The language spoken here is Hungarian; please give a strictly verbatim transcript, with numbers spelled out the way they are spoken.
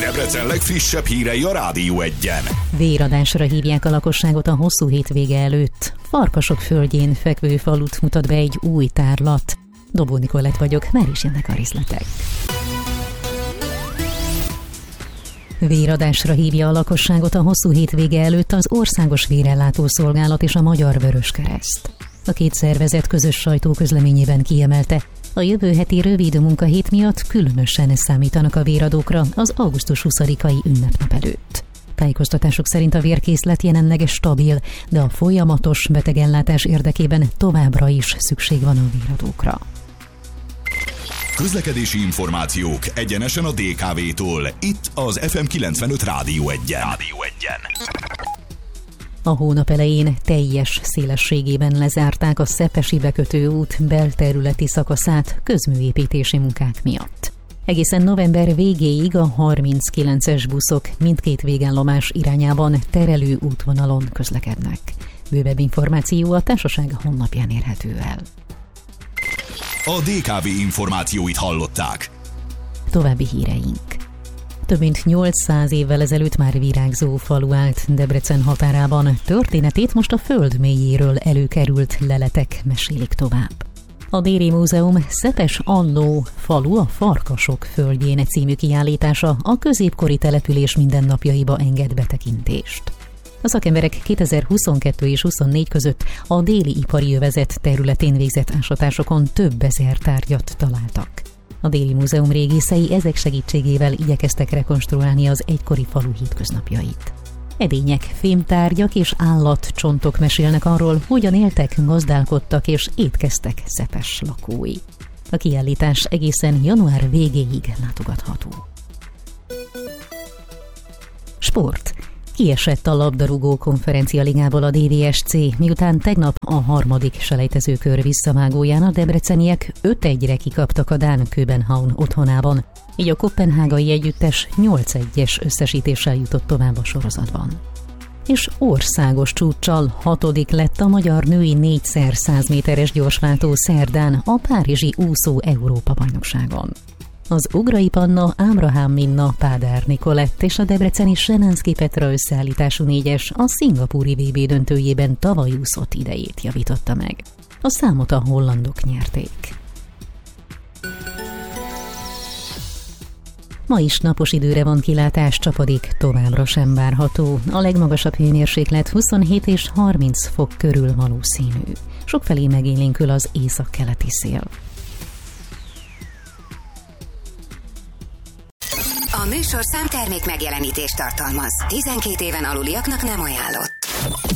Debrecen legfrissebb hírei a Rádió Egyen. Véradásra hívják a lakosságot a hosszú hétvége előtt. Farkasok földjén fekvő falut mutat be egy új tárlat. Dobó Nikolett vagyok, már is jönnek a részletek. Véradásra hívja a lakosságot a hosszú hétvége előtt az Országos Vérellátó Szolgálat és a Magyar Vöröskereszt. A két szervezet közös sajtóközleményében kiemelte, a jövő heti rövid munkahét miatt különösen számítanak a véradókra az augusztus huszadikai ünnepnap előtt. Tájékoztatások szerint a vérkészlet jelenleg stabil, de a folyamatos betegellátás érdekében továbbra is szükség van a véradókra. Közlekedési információk egyenesen a dé ká vé-tól. Itt az ef em kilencvenöt Rádió Egyen. Rádió Egyen. A hónap elején teljes szélességében lezárták a Szepesi bekötő út belterületi szakaszát közműépítési munkák miatt. Egészen november végéig a harminckilences buszok mindkét végállomás irányában terelő útvonalon közlekednek. Bővebb információ a társaság honlapján érhető el. A dé ká vé információit hallották. További híreink. Több mint nyolcszáz évvel ezelőtt már virágzó falu állt Debrecen határában. Történetét most a föld mélyéről előkerült leletek mesélik tovább. A Déri Múzeum Szepes annó falu a Farkasok földjén című kiállítása a középkori település mindennapjaiba enged betekintést. A szakemberek kétezer-huszonkettő és huszonnégy között a déli ipari övezet területén végzett ásatásokon több ezer tárgyat találtak. A Déri Múzeum régészei ezek segítségével igyekeztek rekonstruálni az egykori falu hétköznapjait. Edények, fémtárgyak és állatcsontok mesélnek arról, hogyan éltek, gazdálkodtak és étkeztek Szepes lakói. A kiállítás egészen január végéig látogatható. Sport. Kiesett a labdarúgó konferencialigából a dé vé es cé, miután tegnap a harmadik selejtezőkör visszavágóján a debreceniek öt egyre kikaptak a dán Köbenhavn otthonában, így a koppenhágai együttes nyolc egyes összesítéssel jutott tovább a sorozatban. És országos csúccsal hatodik lett a magyar női négyszer száz méteres gyorsváltó szerdán a párizsi úszó Európa-bajnokságon. Az ugrai Panna, Ábrahám Minna, Pádár Nikolett és a debreceni Senánszky Petra összeállítású négyes a szingapúri vé bé döntőjében tavaly úszott idejét javította meg. A számot a hollandok nyerték. Ma is napos időre van kilátás, csapadék továbbra sem várható. A legmagasabb hőmérséklet huszonhét és harminc fok körül valószínű. Sokfelé megélénkül az északkeleti szél. A műsorszám termék megjelenítést tartalmaz. tizenkét éven aluliaknak nem ajánlott.